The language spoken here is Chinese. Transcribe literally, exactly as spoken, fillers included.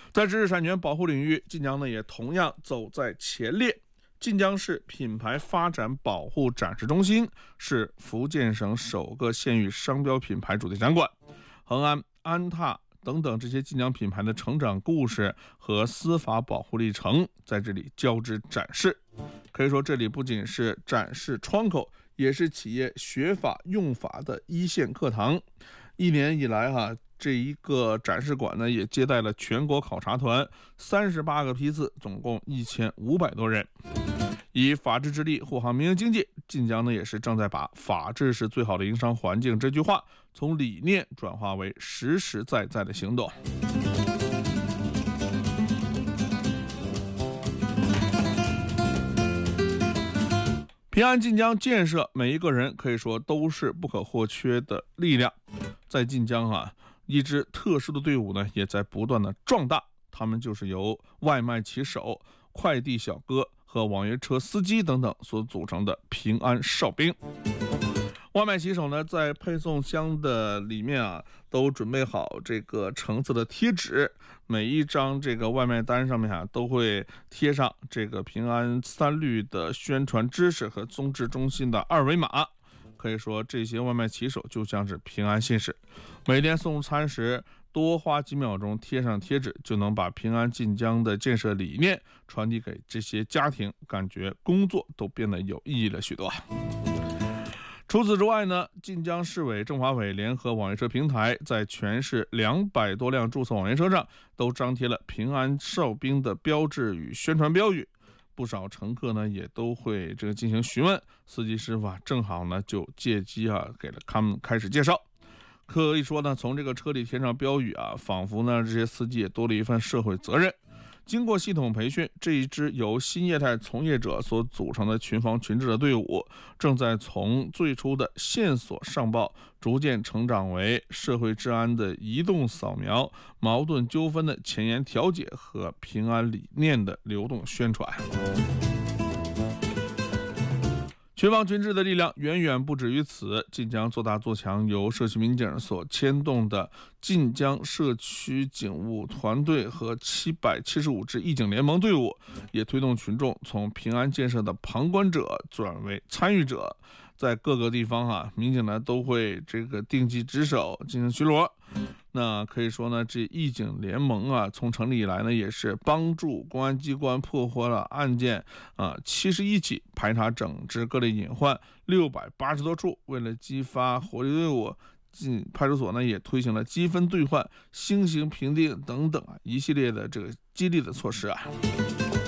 在知识产权保护领域，晋江呢也同样走在前列。晋江市品牌发展保护展示中心是福建省首个县域商标品牌主题展馆，恒安、安踏等等这些晋江品牌的成长故事和司法保护历程在这里交织展示。可以说，这里不仅是展示窗口，也是企业学法用法的一线课堂。一年以来哈、啊。这一个展示馆呢，也接待了全国考察团三十八个批次，总共一千五百多人。以法治之力护航民营经济，晋江呢也是正在把法治是最好的营商环境这句话从理念转化为实实在在的行动。平安晋江建设，每一个人可以说都是不可或缺的力量。在晋江啊，一支特殊的队伍呢，也在不断的壮大。他们就是由外卖骑手、快递小哥和网约车司机等等所组成的平安哨兵。外卖骑手呢，在配送箱的里面啊，都准备好这个橙色的贴纸，每一张这个外卖单上面啊，都会贴上这个平安三律的宣传知识和宗旨中心的二维码。可以说，这些外卖骑手就像是平安信使，每天送餐时多花几秒钟贴上贴纸，就能把平安晋江的建设理念传递给这些家庭，感觉工作都变得有意义了许多。除此之外呢，晋江市委政法委联合网约车平台在全市两百多辆注册网约车上都张贴了平安哨兵的标志与宣传标语。不少乘客呢也都会这个进行询问，司机师傅啊正好呢就借机啊给了他们开始介绍。可以说呢，从这个车里贴上标语啊，仿佛呢这些司机也多了一份社会责任。经过系统培训，这一支由新业态从业者所组成的群防群治的队伍，正在从最初的线索上报，逐渐成长为社会治安的移动扫描、矛盾纠纷的前沿调解和平安理念的流动宣传。群防群治的力量远远不止于此。晋江做大做强，由社区民警所牵动的晋江社区警务团队和七百七十五支义警联盟队伍，也推动群众从平安建设的旁观者转为参与者。在各个地方啊，民警呢都会这个定期值守进行巡逻。那可以说呢，这义警联盟啊，从成立以来呢，也是帮助公安机关破获了案件啊七十一起，排查整治各类隐患六百八十多处。为了激发活力队伍，进派出所呢也推行了积分兑换、星刑评定等等啊一系列的这个激励的措施啊。